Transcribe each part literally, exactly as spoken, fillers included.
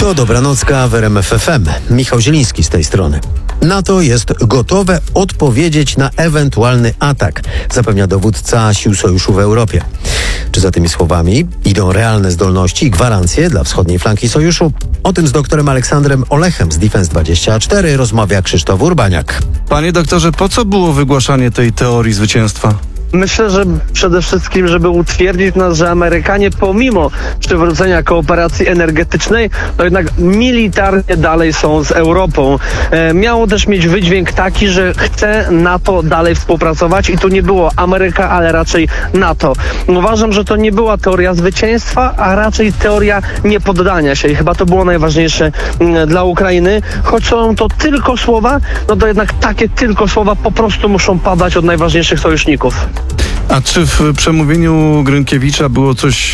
To Dobranocka w R M F F M. Michał Zieliński z tej strony. NATO jest gotowe odpowiedzieć na ewentualny atak, zapewnia dowódca sił sojuszu w Europie. Czy za tymi słowami idą realne zdolności i gwarancje dla wschodniej flanki sojuszu? O tym z doktorem Aleksandrem Olechem z Defense dwadzieścia cztery rozmawia Krzysztof Urbaniak. Panie doktorze, po co było wygłaszanie tej teorii zwycięstwa? Myślę, że przede wszystkim, żeby utwierdzić nas, że Amerykanie pomimo przywrócenia kooperacji energetycznej, to jednak militarnie dalej są z Europą. E, miało też mieć wydźwięk taki, że chce NATO dalej współpracować i tu nie było Ameryka, ale raczej NATO. Uważam, że to nie była teoria zwycięstwa, a raczej teoria niepoddania się i chyba to było najważniejsze m, dla Ukrainy. Choć są to tylko słowa, no to jednak takie tylko słowa po prostu muszą padać od najważniejszych sojuszników. A czy w przemówieniu Grynkiewicza było coś,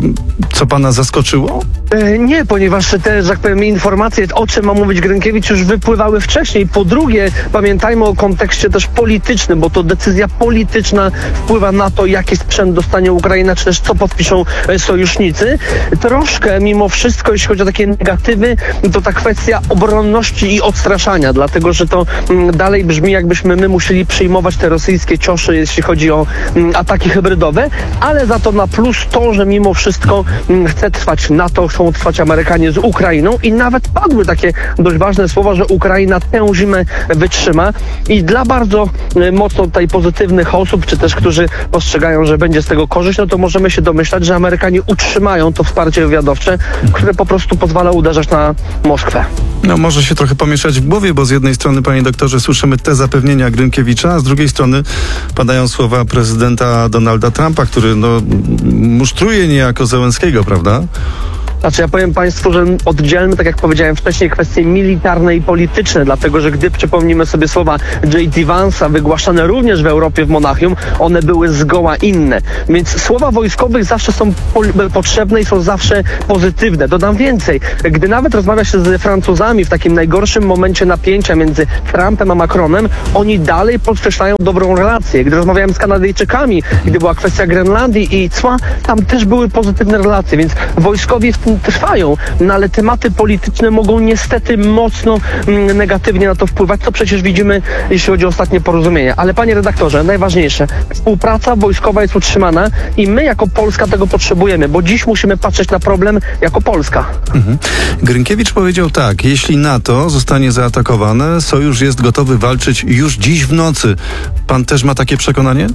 co pana zaskoczyło? E, nie, ponieważ te, że tak powiem, informacje, o czym ma mówić Grynkiewicz, już wypływały wcześniej. Po drugie, pamiętajmy o kontekście też politycznym, bo to decyzja polityczna wpływa na to, jaki sprzęt dostanie Ukraina, czy też co podpiszą sojusznicy. Troszkę mimo wszystko, jeśli chodzi o takie negatywy, to ta kwestia obronności i odstraszania, dlatego że to m, dalej brzmi, jakbyśmy my musieli przyjmować te rosyjskie cioszy, jeśli chodzi o m, ataki hybrydowe, ale za to na plus to, że mimo wszystko m, chce trwać NATO, chcą trwać Amerykanie z Ukrainą i nawet padły takie dość ważne słowa, że Ukraina tę zimę wytrzyma i dla bardzo e, mocno tutaj pozytywnych osób, czy też którzy postrzegają, że będzie z tego korzyść, no to możemy się domyślać, że Amerykanie utrzymają to wsparcie wywiadowcze, które po prostu pozwala uderzać na Moskwę. No może się trochę pomieszać w głowie, bo z jednej strony, panie doktorze, słyszymy te zapewnienia Grynkiewicza, a z drugiej strony padają słowa prezydenta Donalda Trumpa, który no musztruje niejako Zełenskiego, prawda? Znaczy ja powiem państwu, że oddzielmy, tak jak powiedziałem wcześniej, kwestie militarne i polityczne, dlatego że gdy przypomnimy sobie słowa J D Vance'a wygłaszane również w Europie w Monachium, one były zgoła inne. Więc słowa wojskowych zawsze są potrzebne i są zawsze pozytywne. Dodam więcej. Gdy nawet rozmawia się z Francuzami w takim najgorszym momencie napięcia między Trumpem a Macronem, oni dalej podkreślają dobrą relację. Gdy rozmawiałem z Kanadyjczykami, gdy była kwestia Grenlandii i cła, tam też były pozytywne relacje, więc wojskowi w tym trwają, no ale tematy polityczne mogą niestety mocno mm, negatywnie na to wpływać, co przecież widzimy, jeśli chodzi o ostatnie porozumienie. Ale panie redaktorze, najważniejsze, współpraca wojskowa jest utrzymana i my jako Polska tego potrzebujemy, bo dziś musimy patrzeć na problem jako Polska. Mhm. Grynkiewicz powiedział tak, jeśli NATO zostanie zaatakowane, sojusz jest gotowy walczyć już dziś w nocy. Pan też ma takie przekonanie?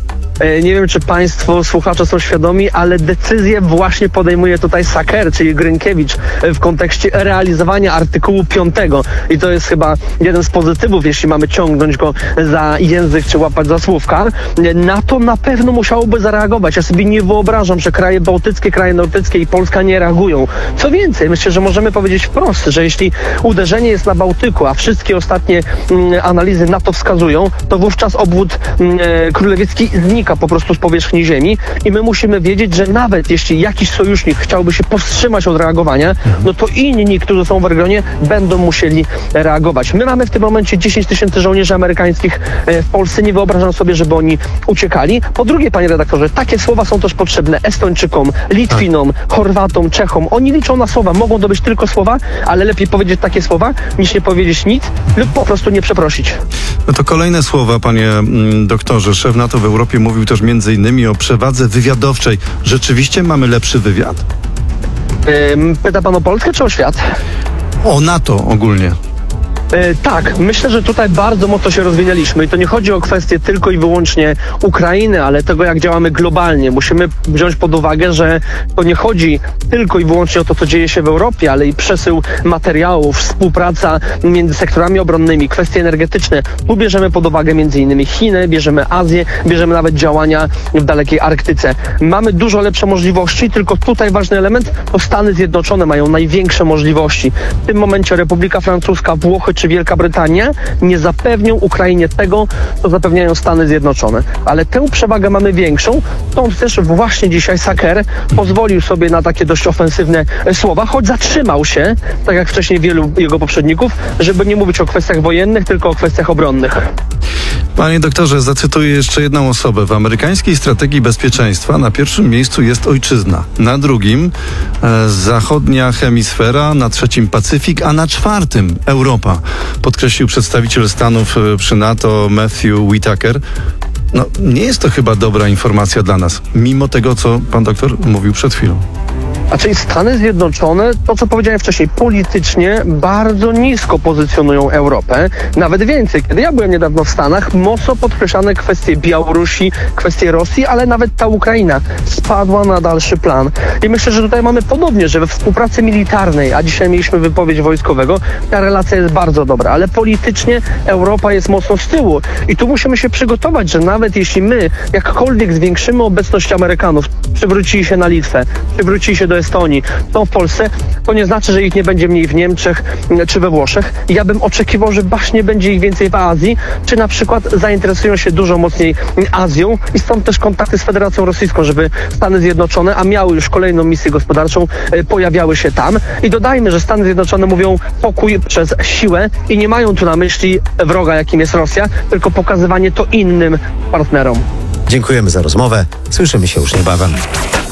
Nie wiem, czy państwo, słuchacze są świadomi, ale decyzję właśnie podejmuje tutaj Saker, czyli Grynkiewicz, w kontekście realizowania artykułu piątego. I to jest chyba jeden z pozytywów, jeśli mamy ciągnąć go za język, czy łapać za słówka. Na to na pewno musiałoby zareagować. Ja sobie nie wyobrażam, że kraje bałtyckie, kraje nordyckie i Polska nie reagują. Co więcej, myślę, że możemy powiedzieć wprost, że jeśli uderzenie jest na Bałtyku, a wszystkie ostatnie mm, analizy na to wskazują, to wówczas obwód mm, królewicki znika po prostu z powierzchni ziemi i my musimy wiedzieć, że nawet jeśli jakiś sojusznik chciałby się powstrzymać od reagowania, no to inni, którzy są w regionie, będą musieli reagować. My mamy w tym momencie dziesięć tysięcy żołnierzy amerykańskich w Polsce. Nie wyobrażam sobie, żeby oni uciekali. Po drugie, panie redaktorze, takie słowa są też potrzebne Estończykom, Litwinom, Chorwatom, Czechom. Oni liczą na słowa. Mogą to być tylko słowa, ale lepiej powiedzieć takie słowa, niż nie powiedzieć nic lub po prostu nie przeprosić. No to kolejne słowa, panie mm, doktorze. Szef NATO w Europie mówił też między innymi o przewadze wywiadowczej. Rzeczywiście mamy lepszy wywiad? Yy, pyta pan o Polskę czy o świat? O NATO ogólnie. E, tak, myślę, że tutaj bardzo mocno się rozwinęliśmy i to nie chodzi o kwestię tylko i wyłącznie Ukrainy, ale tego, jak działamy globalnie. Musimy wziąć pod uwagę, że to nie chodzi tylko i wyłącznie o to, co dzieje się w Europie, ale i przesył materiałów, współpraca między sektorami obronnymi, kwestie energetyczne. Tu bierzemy pod uwagę między innymi Chiny, bierzemy Azję, bierzemy nawet działania w dalekiej Arktyce. Mamy dużo lepsze możliwości, tylko tutaj ważny element to Stany Zjednoczone mają największe możliwości. W tym momencie Republika Francuska, Włochy czy czy Wielka Brytania nie zapewnią Ukrainie tego, co zapewniają Stany Zjednoczone. Ale tę przewagę mamy większą, stąd też właśnie dzisiaj Saker pozwolił sobie na takie dość ofensywne słowa, choć zatrzymał się, tak jak wcześniej wielu jego poprzedników, żeby nie mówić o kwestiach wojennych, tylko o kwestiach obronnych. Panie doktorze, zacytuję jeszcze jedną osobę. W amerykańskiej strategii bezpieczeństwa na pierwszym miejscu jest ojczyzna, na drugim e, zachodnia hemisfera, na trzecim Pacyfik, a na czwartym Europa, podkreślił przedstawiciel Stanów e, przy NATO Matthew Whitaker. No, nie jest to chyba dobra informacja dla nas, mimo tego, co pan doktor mówił przed chwilą. A czyli Stany Zjednoczone, to co powiedziałem wcześniej, politycznie bardzo nisko pozycjonują Europę. Nawet więcej. Kiedy ja byłem niedawno w Stanach, mocno podkreślane kwestie Białorusi, kwestie Rosji, ale nawet ta Ukraina spadła na dalszy plan. I myślę, że tutaj mamy podobnie, że we współpracy militarnej, a dzisiaj mieliśmy wypowiedź wojskowego, ta relacja jest bardzo dobra, ale politycznie Europa jest mocno z tyłu. I tu musimy się przygotować, że nawet jeśli my jakkolwiek zwiększymy obecność Amerykanów, przywrócili się na Litwę, przywrócili się do Estonii, to w Polsce, to nie znaczy, że ich nie będzie mniej w Niemczech czy we Włoszech. Ja bym oczekiwał, że właśnie będzie ich więcej w Azji, czy na przykład zainteresują się dużo mocniej Azją i stąd też kontakty z Federacją Rosyjską, żeby Stany Zjednoczone, a miały już kolejną misję gospodarczą, pojawiały się tam. I dodajmy, że Stany Zjednoczone mówią pokój przez siłę i nie mają tu na myśli wroga, jakim jest Rosja, tylko pokazywanie to innym partnerom. Dziękujemy za rozmowę. Słyszymy się już niebawem.